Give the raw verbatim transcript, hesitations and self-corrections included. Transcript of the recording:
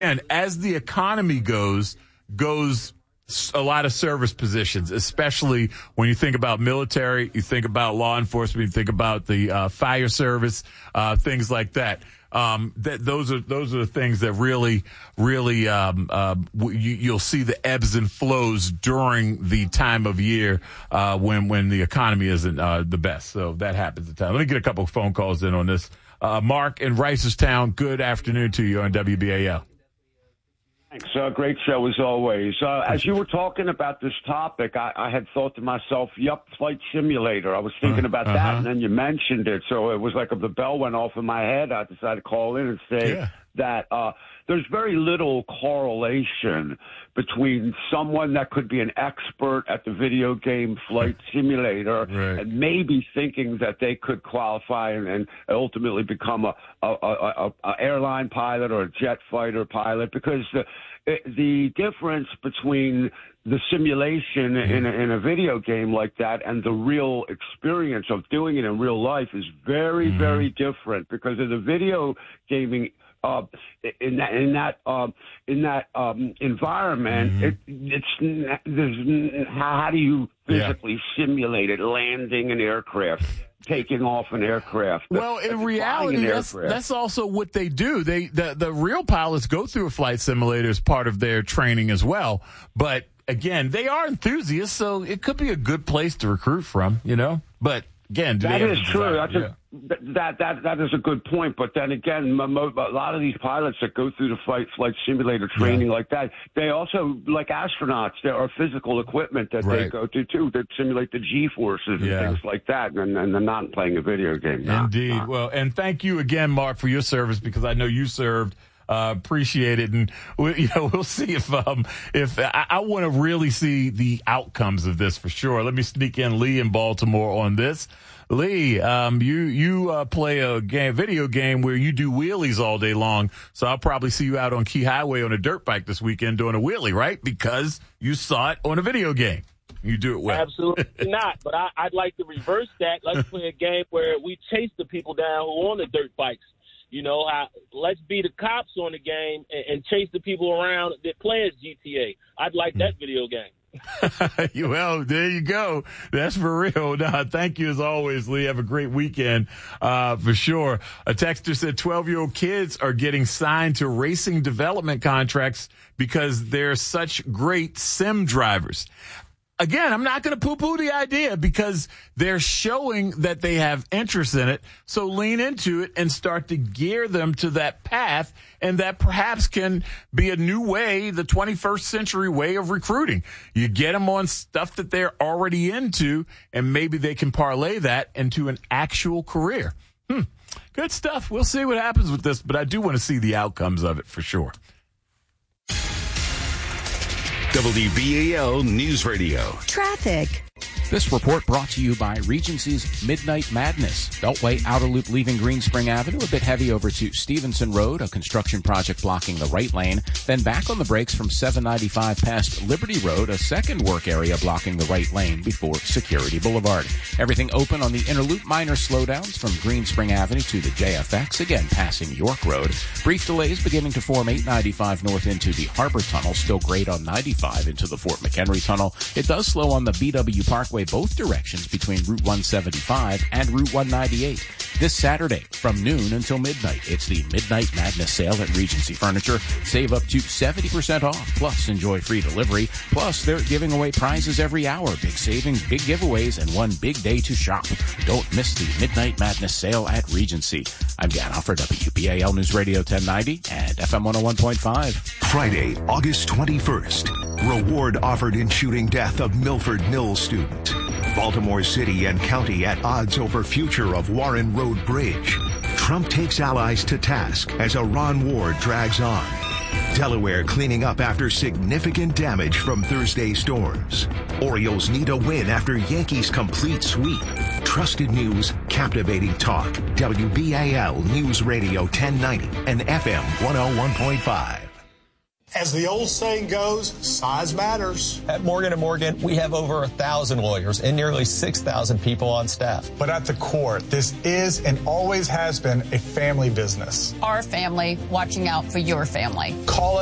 And as the economy goes, goes a lot of service positions, especially when you think about military, you think about law enforcement, you think about the uh, fire service, uh, things like that. Um, that those are those are the things that really, really um, uh, you, you'll see the ebbs and flows during the time of year uh, when when the economy isn't uh, the best. So that happens at times. Let me get a couple of phone calls in on this. Uh, Mark in Ricerstown, good afternoon to you on W B A L. Thanks. Uh, great show as always. Uh, as you were talking about this topic, I, I had thought to myself, yup, Flight Simulator. I was thinking about uh-huh. that, and then you mentioned it. So it was like if the bell went off in my head, I decided to call in and say yeah. that uh, there's very little correlation between someone that could be an expert at the video game Flight Simulator right. and maybe thinking that they could qualify and, and ultimately become a, a, a, a airline pilot or a jet fighter pilot, because the, the difference between the simulation in a, in a video game like that and the real experience of doing it in real life is very, mm-hmm. very different, because of the video gaming Uh, in that in that uh, in that um, environment, mm-hmm. it, it's there's, how do you physically yeah. simulate it? Landing an aircraft, taking off an aircraft. Well, in reality, that's, that's also what they do. They the the real pilots go through a flight simulator as part of their training as well. But again, they are enthusiasts, so it could be a good place to recruit from. You know, but. Again, do that they is true. That's yeah. a, that that that is a good point. But then again, a lot of these pilots that go through the flight flight simulator training yeah. like that, they also, like astronauts, there are physical equipment that right. they go to too that simulate the G forces and yeah. things like that, and, and they're not playing a video game. Indeed. Not. Well, and thank you again, Mark, for your service, because I know you served. Uh, appreciate it, and we, you know, we'll see if um if I, I want to really see the outcomes of this for sure. Let me sneak in Lee in Baltimore on this. Lee, um, you you uh, play a game, video game where you do wheelies all day long, so I'll probably see you out on Key Highway on a dirt bike this weekend doing a wheelie, right? Because you saw it on a video game. You do it well. Absolutely not. But I, I'd like to reverse that. Let's play a game where we chase the people down who are on the dirt bikes. You know, I, let's be the cops on the game and, and chase the people around that play as G T A. I'd like that video game. Well, there you go. That's for real. No, thank you as always, Lee. Have a great weekend, uh, for sure. A texter said twelve-year-old kids are getting signed to racing development contracts because they're such great sim drivers. Again, I'm not going to poo-poo the idea, because they're showing that they have interest in it. So lean into it and start to gear them to that path, and that perhaps can be a new way, the twenty-first century way of recruiting. You get them on stuff that they're already into, and maybe they can parlay that into an actual career. Hmm. Good stuff. We'll see what happens with this, but I do want to see the outcomes of it for sure. W B A L News Radio. Traffic. This report brought to you by Regency's Midnight Madness. Beltway Outer Loop leaving Greenspring Avenue, a bit heavy over to Stevenson Road, a construction project blocking the right lane. Then back on the brakes from seven ninety-five past Liberty Road, a second work area blocking the right lane before Security Boulevard. Everything open on the inner loop, minor slowdowns from Greenspring Avenue to the J F X, again passing York Road. Brief delays beginning to form eight ninety-five north into the Harbor Tunnel, still great on ninety-five into the Fort McHenry Tunnel. It does slow on the B W Parkway both directions between Route one seventy-five and Route one ninety-eight. This Saturday from noon until midnight, it's the Midnight Madness sale at Regency Furniture. Save up to seventy percent off, plus enjoy free delivery. Plus, they're giving away prizes every hour. Big savings, big giveaways, and one big day to shop. Don't miss the Midnight Madness sale at Regency. I'm Dan for W B A L News Radio ten ninety and F M one oh one point five. Friday, August twenty-first. Reward offered in shooting death of Milford Mills student. Baltimore City and County at odds over future of Warren Road Bridge. Trump takes allies to task as Iran war drags on. Delaware cleaning up after significant damage from Thursday storms. Orioles need a win after Yankees complete sweep. Trusted news, captivating talk. W B A L News Radio ten ninety and F M one oh one point five. As the old saying goes, size matters. At Morgan and Morgan, we have over a thousand lawyers and nearly six thousand people on staff. But at the core, this is and always has been a family business. Our family watching out for your family. Call